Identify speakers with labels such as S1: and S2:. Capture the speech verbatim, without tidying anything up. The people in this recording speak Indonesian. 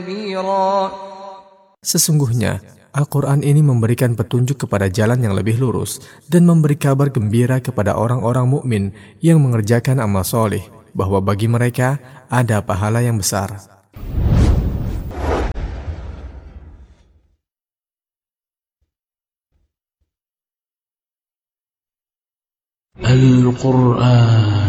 S1: Sesungguhnya, Al-Quran ini memberikan petunjuk kepada jalan yang lebih lurus dan memberi kabar gembira kepada orang-orang mukmin yang mengerjakan amal soleh, bahwa bagi mereka ada pahala yang besar.
S2: Al-Quran